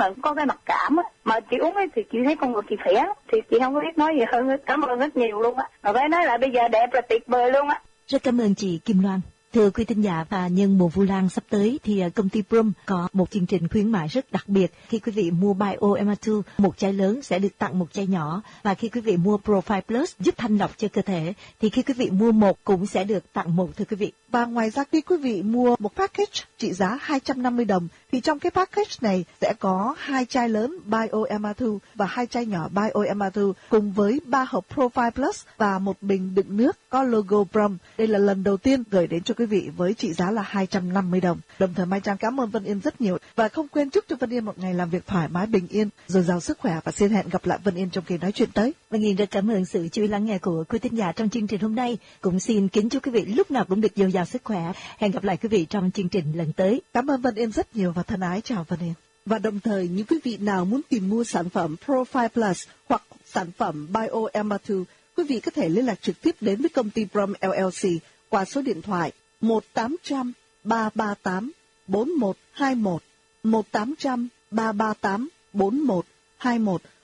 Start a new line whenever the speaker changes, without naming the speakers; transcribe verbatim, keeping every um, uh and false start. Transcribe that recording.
mà có cái mặc cảm á, mà chị uống ấy thì chị thấy con người chị khỏe lắm, thì chị không có biết nói gì hơn. Cảm ơn rất nhiều luôn á, mà phải nói là bây giờ đẹp là tuyệt vời luôn á.
Rất cảm ơn chị Kim Loan. Thưa quý thính giả, và nhân mùa Vu Lan sắp tới thì công ty Prum có một chương trình khuyến mại rất đặc biệt. Khi quý vị mua Bioema hai, một chai lớn sẽ được tặng một chai nhỏ. Và khi quý vị mua Profile Plus giúp thanh lọc cho cơ thể, thì khi quý vị mua một cũng sẽ được tặng một, thưa quý vị.
Và ngoài ra khi quý vị mua một package trị giá hai trăm năm mươi đồng, thì trong cái package này sẽ có hai chai lớn Bioema hai và hai chai nhỏ Bioema hai cùng với ba hộp Profile Plus và một bình đựng nước có logo Prum. Đây là lần đầu tiên gửi đến cho quý vị với trị giá là hai trăm năm mươi đồng. Đồng thời Mai Trang cảm ơn Vân Yên rất nhiều và không quên chúc cho Vân Yên một ngày làm việc thoải mái, bình yên, dồi dào sức khỏe, và xin hẹn gặp lại Vân Yên trong kỳ nói chuyện tới.
Vân Yên rất cảm ơn sự chú ý lắng nghe của quý thính giả trong chương trình hôm nay. Cũng xin kính chúc quý vị lúc nào cũng được dồi dào sức khỏe. Hẹn gặp lại quý vị trong chương trình lần tới.
Cảm ơn Vân Yên rất nhiều và thân ái chào Vân Yên. Và đồng thời những quý vị nào muốn tìm mua sản phẩm Profile Plus hoặc sản phẩm Bioema hai, quý vị có thể liên lạc trực tiếp đến với công ty Prum lờ lờ xê qua số điện thoại một tám trăm ba ba tám bốn một hai một, một tám trăm ba ba tám bốn một hai một,